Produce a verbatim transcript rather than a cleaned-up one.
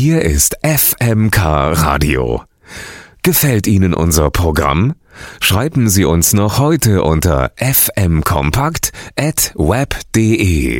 Hier ist F M K Radio. Gefällt Ihnen unser Programm? Schreiben Sie uns noch heute unter f m kompakt at web punkt de.